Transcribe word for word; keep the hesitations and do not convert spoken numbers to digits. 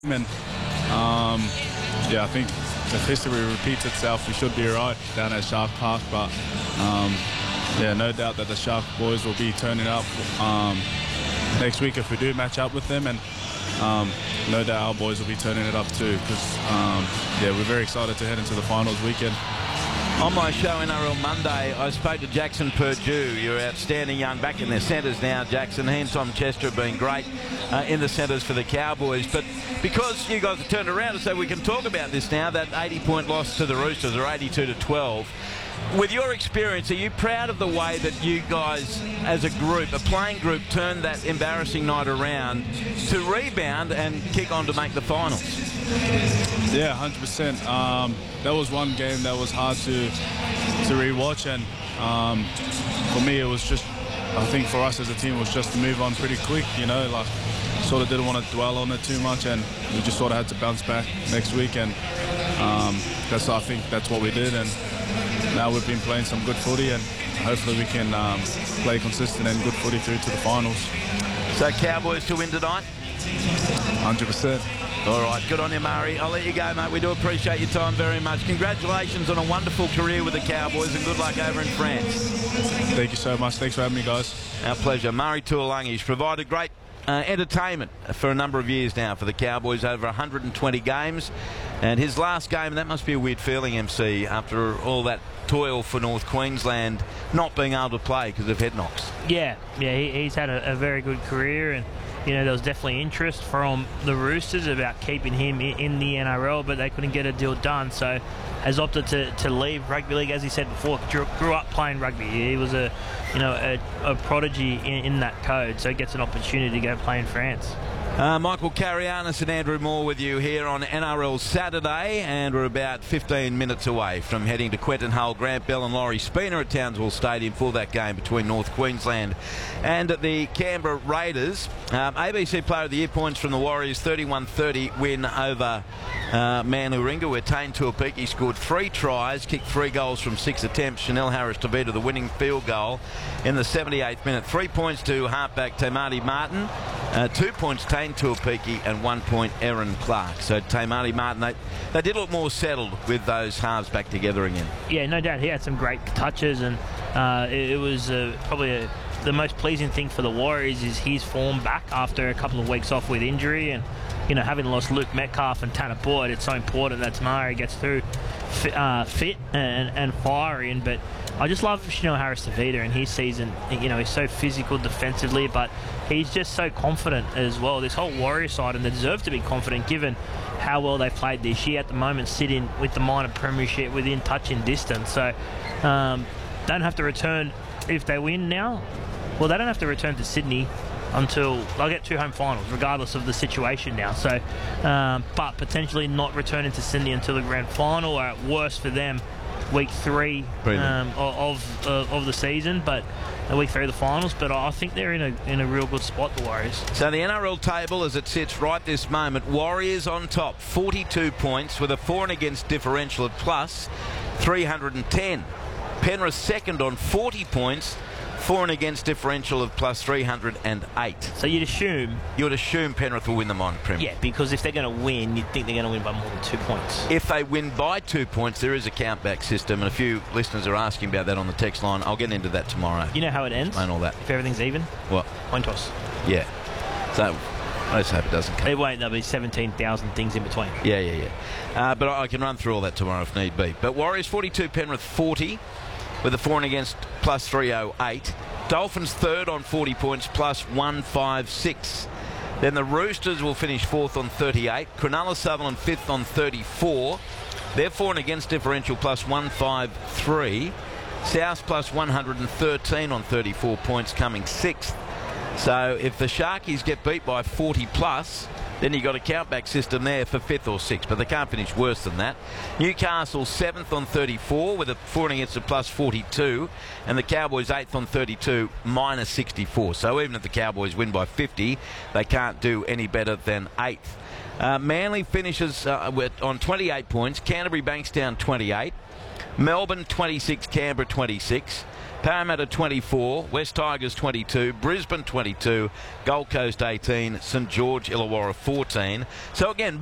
And um, yeah, I think if history repeats itself, we should be right down at Shark Park. But um, yeah, no doubt that the Shark boys will be turning up um, next week if we do match up with them, and um, no doubt our boys will be turning it up too. Because um, yeah, we're very excited to head into the finals weekend. On my show N R L Monday, I spoke to Jackson Purdue. You're outstanding young back in their centres now, Jackson. He and Tom Chester have been great uh, in the centres for the Cowboys. But because you guys have turned around and so we can talk about this now, that eighty point loss to the Roosters, or eighty-two to twelve. With your experience, are you proud of the way that you guys, as a group, a playing group, turned that embarrassing night around to rebound and kick on to make the finals? Yeah, one hundred percent. Um, that was one game that was hard to to rewatch, and um, for me, it was just, I think for us as a team, was just to move on pretty quick. You know, like sort of didn't want to dwell on it too much, and we just sort of had to bounce back next week, and um, that's I think that's what we did. And now we've been playing some good footy, and hopefully we can um, play consistent and good footy through to the finals. So Cowboys to win tonight? one hundred percent. All right, good on you, Murray. I'll let you go, mate. We do appreciate your time very much. Congratulations on a wonderful career with the Cowboys, and good luck over in France. Thank you so much. Thanks for having me, guys. Our pleasure. Murray Tuolangi's provided great uh, entertainment for a number of years now for the Cowboys, over one hundred twenty games. And his last game, that must be a weird feeling, M C, after all that toil for North Queensland, not being able to play because of head knocks. Yeah, yeah, he, he's had a, a very good career, and you know there was definitely interest from the Roosters about keeping him in, in the N R L, but they couldn't get a deal done, so has opted to, to leave rugby league. As he said before, grew, grew up playing rugby. He was a you know a, a prodigy in, in that code, so he gets an opportunity to go play in France. Uh, Michael Carianis and Andrew Moore with you here on N R L Saturday, and we're about fifteen minutes away from heading to Quentin Hull. Grant Bell and Laurie Spina at Townsville Stadium for that game between North Queensland and the Canberra Raiders. Um, A B C Player of the Year points from the Warriors, thirty-one thirty win over uh, Manuringa, where Tane Tuapiki scored three tries, kicked three goals from six attempts. Chanel Harris-Tavita, the winning field goal in the seventy-eighth minute. Three points to halfback Tamati Martin, uh, two points Tane Tuapiki, and one point Aaron Clark. So Tamati Martin, they, they did look more settled with those halves back together again. Yeah, no doubt. He had some great touches, and uh, it, it was uh, probably a, the most pleasing thing for the Warriors is his form back after a couple of weeks off with injury. And you know, having lost Luke Metcalf and Tanner Boyd, it's so important that Tamari gets through fit, uh, fit and, and firing. But I just love Chanel Harris-Tavita in his season. You know, he's so physical defensively, but he's just so confident as well. This whole Warrior side, and they deserve to be confident given how well they've played this year. At the moment, sitting with the minor premiership within touching distance. So um, don't have to return if they win now. Well, they don't have to return to Sydney until they'll get two home finals, regardless of the situation now. So, um, but potentially not returning to Sydney until the grand final, or at worst for them, week three um, of uh, of the season, but uh, week three of the finals. But I think they're in a in a real good spot, the Warriors. So the N R L table as it sits right this moment: Warriors on top, forty-two points with a for and against differential of plus three hundred ten. Penrith second on forty points. For and against differential of plus three hundred eight. So you'd assume... You would assume Penrith will win the minor premium. Yeah, because if they're going to win, you'd think they're going to win by more than two points. If they win by two points, there is a countback system, and a few listeners are asking about that on the text line. I'll get into that tomorrow. You know how it ends? And all that. If everything's even? What? Coin toss. Yeah. So... I just hope it doesn't come. It won't. There'll be seventeen thousand things in between. Yeah, yeah, yeah. Uh, but I can run through all that tomorrow if need be. But Warriors forty-two, Penrith forty, with a for and against plus three oh eight. Dolphins third on forty points, plus one fifty-six. Then the Roosters will finish fourth on thirty-eight. Cronulla Sutherland fifth on thirty-four. They're for and against differential plus one fifty-three. South plus one hundred thirteen on thirty-four points, coming sixth. So if the Sharkies get beat by forty plus, then you've got a countback system there for fifth or sixth, but they can't finish worse than that. Newcastle seventh on thirty-four with a for and against a plus forty-two, and the Cowboys eighth on thirty-two, minus sixty-four. So even if the Cowboys win by fifty, they can't do any better than eighth. Uh, Manly finishes uh, with, on twenty-eight points. Canterbury Bankstown twenty-eight. Melbourne twenty-six, Canberra twenty-six. Parramatta twenty-four, West Tigers twenty-two, Brisbane twenty-two, Gold Coast eighteen, St George Illawarra fourteen. So again,